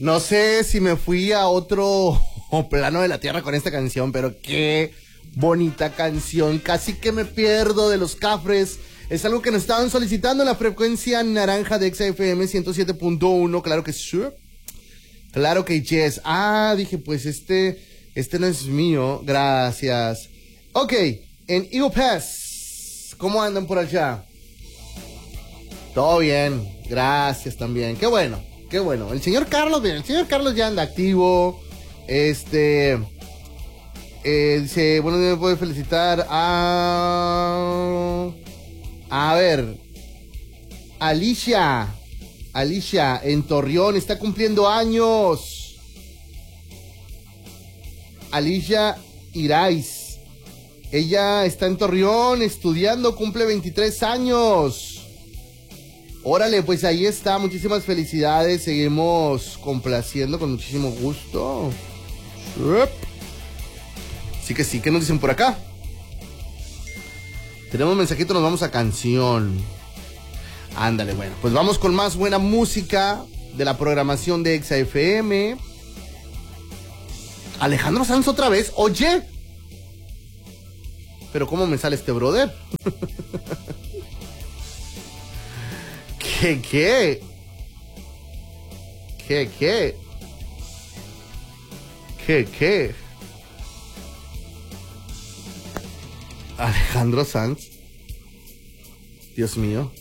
No sé si me fui a otro plano de la tierra con esta canción, pero qué bonita canción. Casi que me pierdo de los Cafres. Es algo que nos estaban solicitando en la frecuencia naranja de XFM 107.1. Claro que sí. Claro que yes. Dije, pues este no es mío. Gracias. Ok, en Eagle Pass, ¿cómo andan por allá? Todo bien. Gracias también. Qué bueno. Qué bueno. El señor Carlos, bien, el señor Carlos ya anda activo. Dice, bueno, me puede felicitar a ver, Alicia en Torreón está cumpliendo años. Alicia Irais. Ella está en Torreón estudiando, cumple 23 años. Órale, pues ahí está, muchísimas felicidades, seguimos complaciendo con muchísimo gusto. Sí, ¿qué nos dicen por acá? Tenemos un mensajito, nos vamos a canción. Ándale, bueno, pues vamos con más buena música de la programación de XFM. Alejandro Sanz otra vez, oye. Pero ¿cómo me sale este brother? ¿Qué? Alejandro Sanz. Dios mío.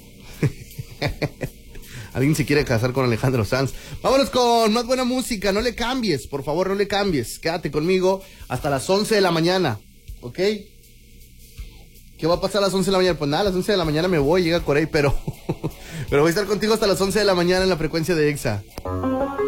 Alguien se quiere casar con Alejandro Sanz. Vámonos con más buena música. No le cambies, por favor, no le cambies. Quédate conmigo hasta las 11 de la mañana. ¿Ok? ¿Qué va a pasar a las 11 de la mañana? Pues nada, a las 11 de la mañana me voy, llega Corey, pero voy a estar contigo hasta las 11 de la mañana en la frecuencia de EXA.